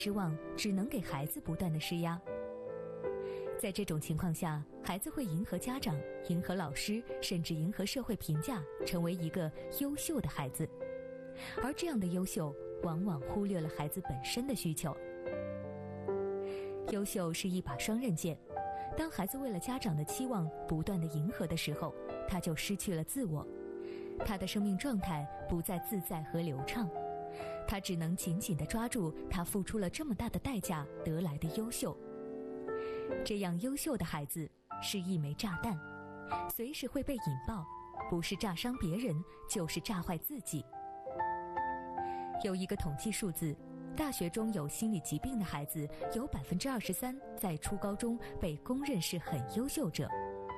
失望只能给孩子不断的施压。在这种情况下，孩子会迎合家长，迎合老师，甚至迎合社会评价，成为一个优秀的孩子。而这样的优秀往往忽略了孩子本身的需求。优秀是一把双刃剑，当孩子为了家长的期望不断的迎合的时候，他就失去了自我，他的生命状态不再自在和流畅，他只能紧紧地抓住他付出了这么大的代价得来的优秀。这样优秀的孩子是一枚炸弹，随时会被引爆，不是炸伤别人，就是炸坏自己。有一个统计数字，大学中有心理疾病的孩子有 23% 在初高中被公认是很优秀者。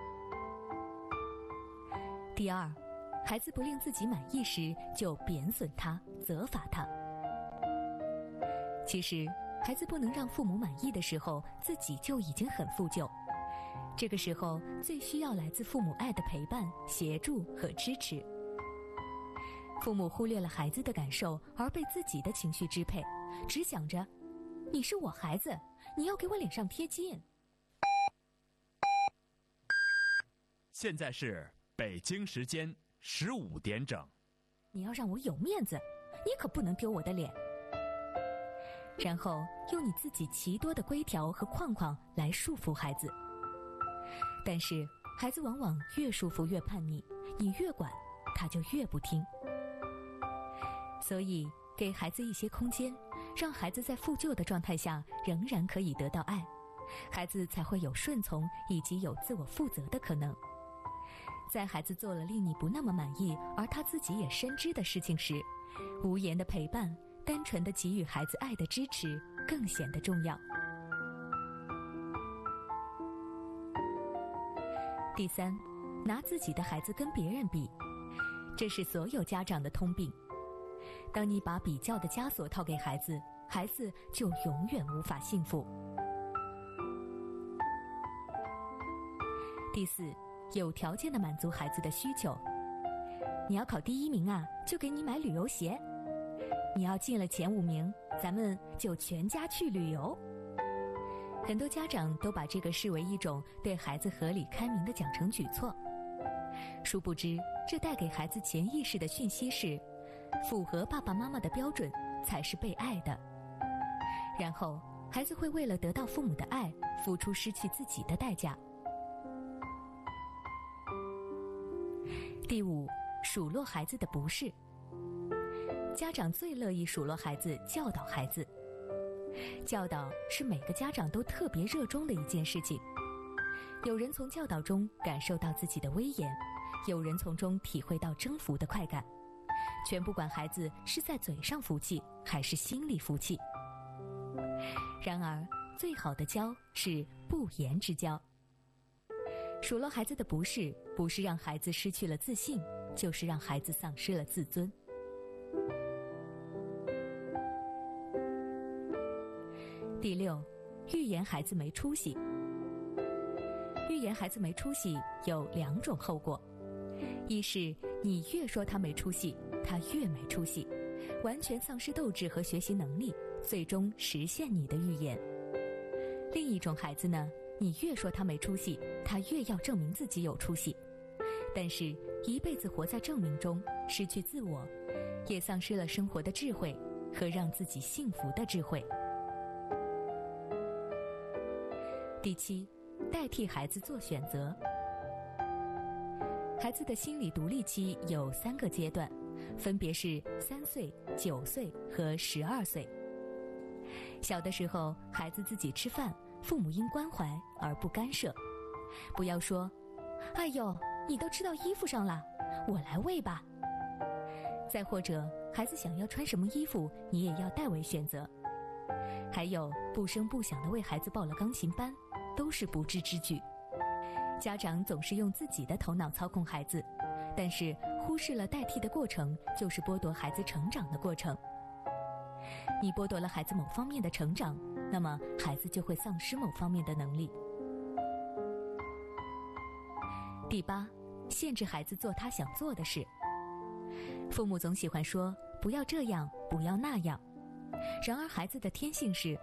第二，孩子不令自己满意时，就贬损他，责罚他。其实，孩子不能让父母满意的时候，自己就已经很负疚。这个时候，最需要来自父母爱的陪伴、协助和支持。父母忽略了孩子的感受，而被自己的情绪支配，只想着你是我孩子，你要给我脸上贴金。 现在是北京时间15点整。 你要让我有面子，你可不能丢我的脸。然后用你自己奇多的规条和框框来束缚孩子。但是孩子往往越束缚越叛逆，你越管他就越不听。所以给孩子一些空间，让孩子在负疚的状态下仍然可以得到爱，孩子才会有顺从以及有自我负责的可能。在孩子做了令你不那么满意而他自己也深知的事情时，无言的陪伴，单纯的给予孩子爱的支持更显得重要。第三，拿自己的孩子跟别人比，这是所有家长的通病。当你把比较的枷锁套给孩子，孩子就永远无法幸福。第四，有条件的满足孩子的需求。你要考第1名啊，就给你买旅游鞋；你要进了前5名，咱们就全家去旅游。很多家长都把这个视为一种对孩子合理开明的奖惩举措，殊不知这带给孩子潜意识的讯息是，符合爸爸妈妈的标准才是被爱的。然后孩子会为了得到父母的爱，付出失去自己的代价。第五，数落孩子的不是。家长最乐意数落孩子，教导孩子。教导是每个家长都特别热衷的一件事情。有人从教导中感受到自己的威严，有人从中体会到征服的快感。全不管孩子是在嘴上服气，还是心里服气。然而，最好的教是不言之教。数落孩子的不是，不是让孩子失去了自信，就是让孩子丧失了自尊。第六，预言孩子没出息。预言孩子没出息有2种后果，一是你越说他没出息，他越没出息，完全丧失斗志和学习能力，最终实现你的预言。另一种孩子呢，你越说他没出息，他越要证明自己有出息，但是一辈子活在证明中，失去自我，也丧失了生活的智慧和让自己幸福的智慧。第七，代替孩子做选择。孩子的心理独立期有3个阶段，分别是3岁、9岁和12岁。小的时候，孩子自己吃饭，父母应关怀而不干涉。不要说，哎呦，你都吃到衣服上了，我来喂吧。再或者，孩子想要穿什么衣服，你也要代为选择。还有，不声不响地为孩子报了钢琴班，都是不智之举。家长总是用自己的头脑操控孩子，但是忽视了代替的过程，就是剥夺孩子成长的过程。你剥夺了孩子某方面的成长，那么孩子就会丧失某方面的能力。第八，限制孩子做他想做的事。父母总喜欢说，不要这样，不要那样。 然而，孩子的天性是